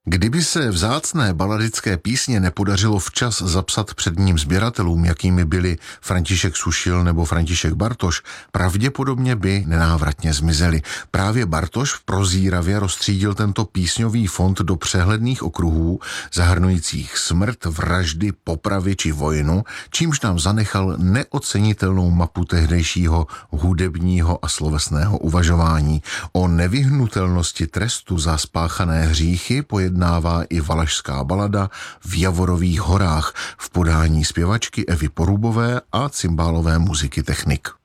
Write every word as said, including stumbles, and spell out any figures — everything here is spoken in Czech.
Kdyby se vzácné baladické písně nepodařilo včas zapsat předním sběratelům, jakými byli František Sušil nebo František Bartoš, pravděpodobně by nenávratně zmizely. Právě Bartoš v Prozíravě rozstřídil tento písňový fond do přehledných okruhů, zahrnujících smrt, vraždy, popravy či vojnu, čímž nám zanechal neocenitelnou mapu tehdejšího hudebního a slovesného uvažování. O nevyhnutelnosti trestu za spáchané hříchy pojednává i Valašská balada v Javorových horách v podání zpěvačky Evy Porubové a cymbálové muziky Technik.